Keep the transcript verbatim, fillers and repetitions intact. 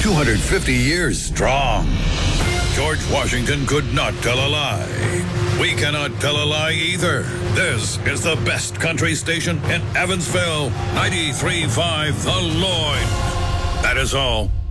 two hundred fifty years strong. George Washington could not tell a lie. We cannot tell a lie either. This is the best country station in Evansville. ninety-three point five The Lloyd. That is all.